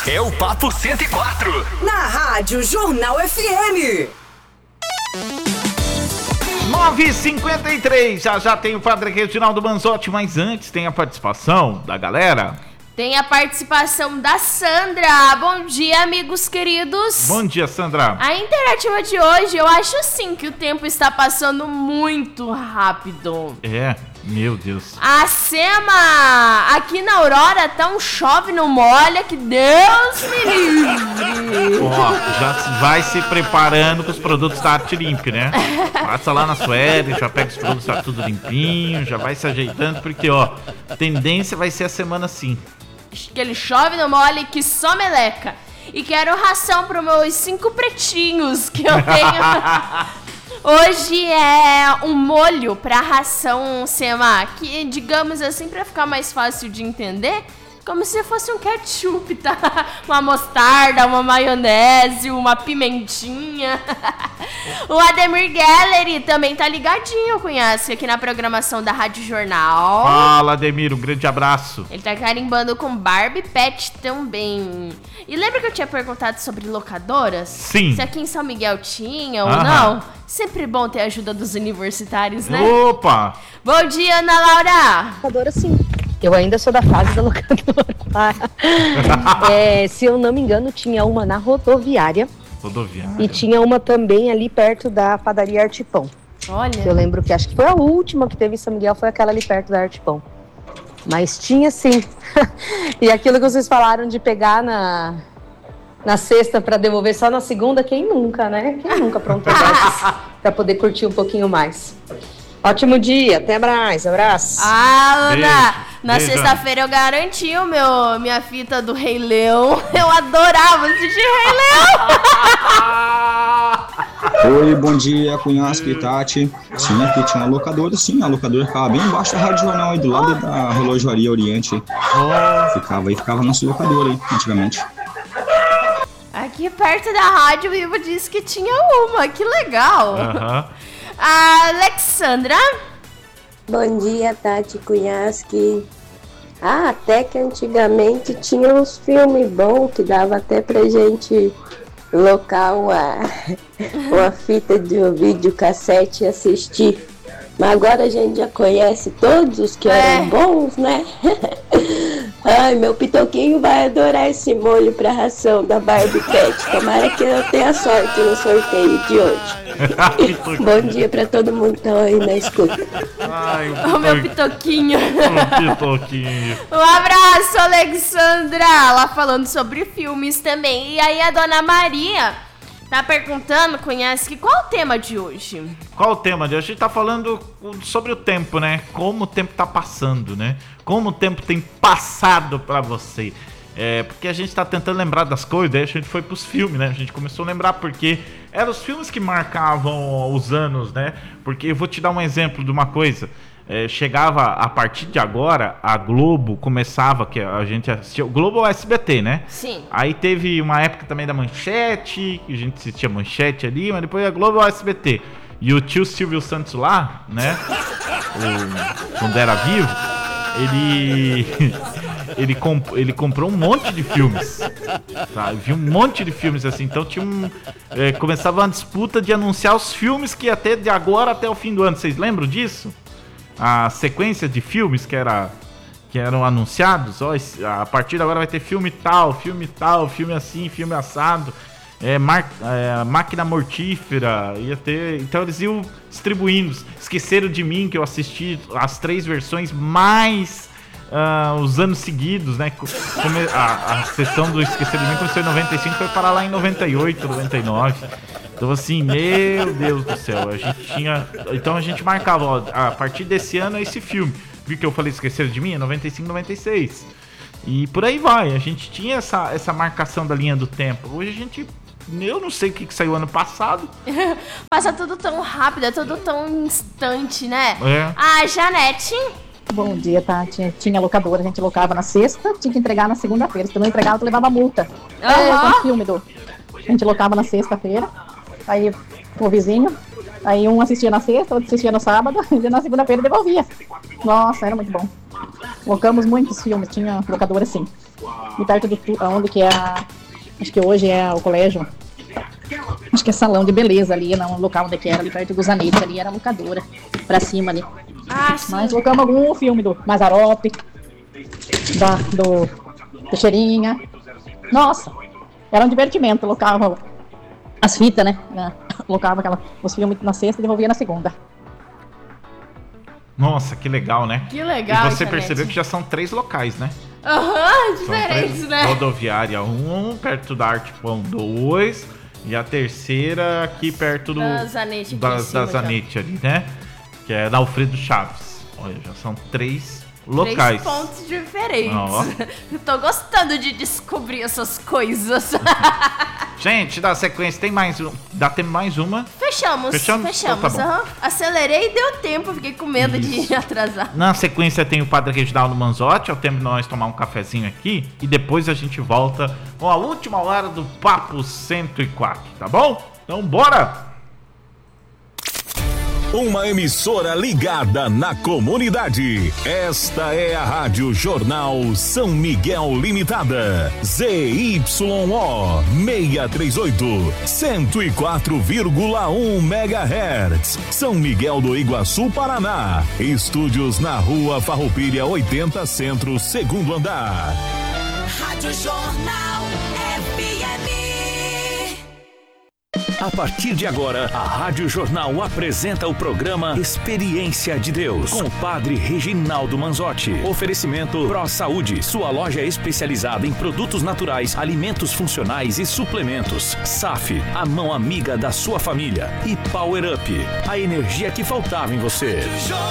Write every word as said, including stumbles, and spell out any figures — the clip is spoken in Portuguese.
é o Papo cento e quatro. Na Rádio Jornal F M. nove e cinquenta e três, já já tem o Padre Reginaldo Manzotti, mas antes tem a participação da galera. Tem a participação da Sandra. Bom dia, amigos queridos. Bom dia, Sandra. A interativa de hoje, eu acho sim que o tempo está passando muito rápido. É, meu Deus. A Sema, aqui na Aurora tá um chove não molha, que Deus me livre. Ó, já vai se preparando com os produtos da Arte Limp, né? Passa lá na Suede, já pega os produtos, tá tudo limpinho, já vai se ajeitando, porque ó, a tendência vai ser a semana assim. Aquele chove não molha que só meleca. E quero ração para meus cinco pretinhos que eu tenho. Hoje é um molho para ração Sema, que digamos assim, para ficar mais fácil de entender, como se fosse um ketchup, tá? Uma mostarda, uma maionese, uma pimentinha. O Ademir Gallery também tá ligadinho, conhece, aqui na programação da Rádio Jornal. Fala, Ademir, um grande abraço. Ele tá carimbando com Barbie Pet também. E lembra que eu tinha perguntado sobre locadoras? Sim. Se aqui em São Miguel tinha ou Aham. não? Sempre bom ter a ajuda dos universitários, né? Opa! Bom dia, Ana Laura. Locadora, sim. Eu ainda sou da fase da locadora. É, se eu não me engano, tinha uma na rodoviária. Rodoviária. E tinha uma também ali perto da padaria Artipão. Olha. Eu lembro que acho que foi a última que teve em São Miguel, foi aquela ali perto da Artipão. Mas tinha sim. E aquilo que vocês falaram de pegar na, na sexta para devolver só na segunda, quem nunca, né? Quem nunca aprontou dessas para poder curtir um pouquinho mais. Ótimo dia, até mais, abraço. Ah, Ana, Beijo, na beijo, sexta-feira eu garanti o meu, minha fita do Rei Leão. Eu adorava assistir Rei Leão. Oi, bom dia, Cunhasco e Tati. Sim, aqui tinha uma locadora, sim, a locadora ficava bem embaixo da Rádio Jornal, aí do lado da Relojoaria Oriente. Ficava aí, ficava nossa locadora aí, antigamente. Aqui perto da rádio, o Ivo disse que tinha uma, que legal. Aham. A Alexandra. Bom dia, Tati Cunhasque. Ah, até que antigamente tinha uns filmes bons que dava até pra gente locar uma, uma fita de um videocassete e assistir. Mas agora a gente já conhece todos os que eram É. bons, né? Ai, meu pitoquinho vai adorar esse molho pra ração da Barbie Pet. Tomara que eu tenha sorte no sorteio de hoje. Bom dia pra todo mundo que tá aí na escuta. Ai, O meu pitoquinho. o pitoquinho. Um abraço, Alexandra. Ela falando sobre filmes também. E aí a dona Maria tá perguntando, conhece, que qual o tema de hoje? Qual o tema de hoje? A gente tá falando sobre o tempo, né? Como o tempo tá passando, né? Como o tempo tem passado pra você. É, porque a gente tá tentando lembrar das coisas, daí a gente foi pros filmes, né? A gente começou a lembrar porque eram os filmes que marcavam os anos, né? Porque eu vou te dar um exemplo de uma coisa. É, chegava, a partir de agora, a Globo começava, que a gente assistia, o Globo ou S B T, né? Sim. Aí teve uma época também da Manchete, que a gente assistia Manchete ali, mas depois a Globo ou S B T. E o tio Silvio Santos lá, né? O, quando era vivo, ele... Ele, comp- ele comprou um monte de filmes, tá? Vi um monte de filmes assim. Então tinha um... É, começava uma disputa de anunciar os filmes que ia ter de agora até o fim do ano. Vocês lembram disso? A sequência de filmes que, era, que eram anunciados. Ó, esse- a partir de agora vai ter filme tal, filme tal, filme assim, filme assado. É, mar- é, Máquina Mortífera. Ia ter... Então eles iam distribuindo. Esqueceram de Mim, que eu assisti as três versões mais... Uh, os anos seguidos, né? Come- a, a sessão do Esquecer de Mim começou em noventa e cinco, foi parar lá em noventa e oito, noventa e nove. Então assim, meu Deus do céu, a gente tinha... Então a gente marcava, ó, a partir desse ano é esse filme. Viu que eu falei Esquecer de Mim? É noventa e cinco, noventa e seis. E por aí vai, a gente tinha essa, essa marcação da linha do tempo. Hoje a gente... Eu não sei o que, que saiu ano passado. Passa tudo tão rápido, é tudo tão instante, né? É. A Janete. Bom dia, Tati. Tinha locadora, a gente locava na sexta, tinha que entregar na segunda-feira. Se tu não entregava, tu levava multa. É, Aham. com o filme do... A gente locava na sexta-feira aí pro vizinho. Aí um assistia na sexta, outro assistia no sábado, e na segunda-feira devolvia. Nossa, era muito bom. Locamos muitos filmes, tinha locadora assim. E perto de onde que é a... Acho que hoje é o colégio. Acho que é salão de beleza ali, no local onde que era, ali perto do Zanetti, ali era locadora. Pra cima ali. Ah, sim. Mas locamos algum filme do Mazzaropi, da, do Teixeirinha. Nossa, era um divertimento, locava as fitas, né? Colocava aquela, os filmes na sexta e devolvia na segunda. Nossa, que legal, né? Que legal, E você internet. percebeu que já são três locais, né? Aham, uhum, diferentes, três, né? Rodoviária um, perto da Arte Pão dois, e a terceira aqui perto do... Da Zanetti, da, aqui em cima, da Zanetti ali, né? Que é da Alfredo Chaves. Olha, já são três locais. Três pontos diferentes. Ó. Eu tô gostando de descobrir essas coisas. Gente, dá sequência, tem mais um. Dá tempo mais uma. Fechamos, Fechamos? fechamos. Então tá bom. aham. Acelerei e deu tempo, fiquei com medo Isso. de atrasar. Na sequência tem o Padre Reginaldo Manzotti, é o tempo de nós tomar um cafezinho aqui. E depois a gente volta com a última hora do Papo cento e quatro, tá bom? Então bora! Uma emissora ligada na comunidade. Esta é a Rádio Jornal São Miguel Limitada. Z Y O seiscentos e trinta e oito, cento e quatro vírgula um megahertz. São Miguel do Iguaçu, Paraná. Estúdios na Rua Farroupilha oitenta Centro, segundo andar. Rádio Jornal F M. A partir de agora, a Rádio Jornal apresenta o programa Experiência de Deus, com o Padre Reginaldo Manzotti. Oferecimento Pro Saúde, sua loja especializada em produtos naturais, alimentos funcionais e suplementos. S A F, a mão amiga da sua família. E Power Up, a energia que faltava em você.